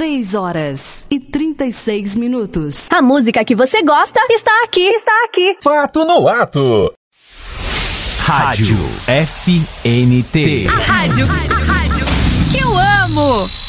3h36. A música que você gosta está aqui. Fato no ato. Rádio FNT. A rádio que eu amo.